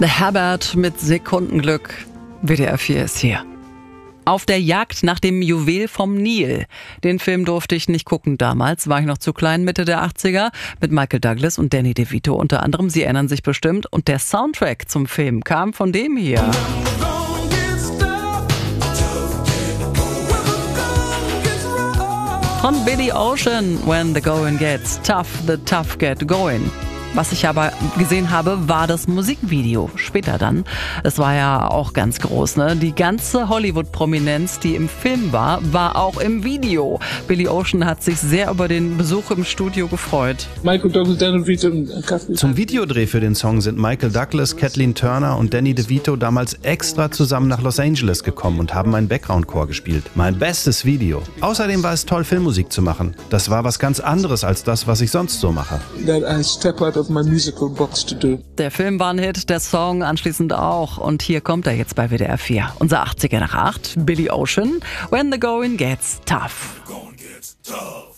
The Herbert mit Sekundenglück. WDR 4 ist hier. Auf der Jagd nach dem Juwel vom Nil. Den Film durfte ich nicht gucken damals, war ich noch zu klein, Mitte der 80er, mit Michael Douglas und Danny DeVito unter anderem. Sie erinnern sich bestimmt. Und der Soundtrack zum Film kam von dem hier. Von Billy Ocean, When the Going Gets Tough, the Tough Get Going. Was ich aber gesehen habe, war das Musikvideo. Später dann. Es war ja auch ganz groß, ne? Die ganze Hollywood-Prominenz, die im Film war auch im Video. Billy Ocean hat sich sehr über den Besuch im Studio gefreut. Michael Douglas, Danny DeVito und Kathleen. Zum Videodreh für den Song sind Michael Douglas, Kathleen Turner und Danny DeVito damals extra zusammen nach Los Angeles gekommen und haben einen Background-Chor gespielt. Mein bestes Video. Außerdem war es toll, Filmmusik zu machen. Das war was ganz anderes als das, was ich sonst so mache. My musical box to do. Der Film war ein Hit, der Song anschließend auch. Und hier kommt er jetzt bei WDR 4. Unser 80er nach 8, Billy Ocean, When the Going Gets Tough.